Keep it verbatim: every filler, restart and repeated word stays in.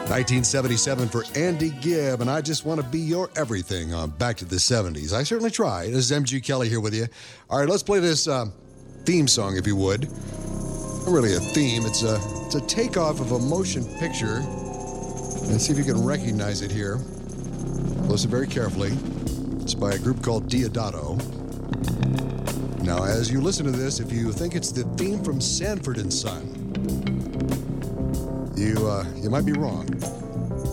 nineteen seventy-seven for Andy Gibb, and I Just Want to Be Your Everything on Back to the seventies. I certainly tried. This is M G Kelly here with you. All right, let's play this uh, theme song, if you would. Not really a theme. It's a, it's a takeoff of a motion picture. And see if you can recognize it here. Listen very carefully. It's by a group called Diodato. Now, as you listen to this, if you think it's the theme from Sanford and Son, you uh, you might be wrong.